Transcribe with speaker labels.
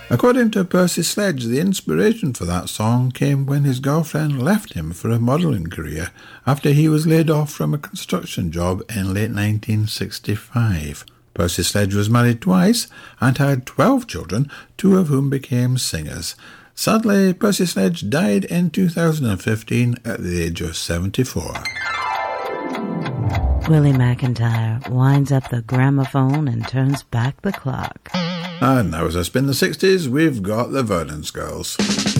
Speaker 1: According to Percy Sledge, the inspiration for that song came when his girlfriend left him for a modelling career after he was laid off from a construction job in late 1965. Percy Sledge was married twice and had 12 children, 2 of whom became singers. Sadly, Percy Sledge died in 2015 at the age of 74.
Speaker 2: Willie McIntyre winds up the gramophone and turns back the clock.
Speaker 1: And now as I spin the 60s, we've got the Vernon's Girls.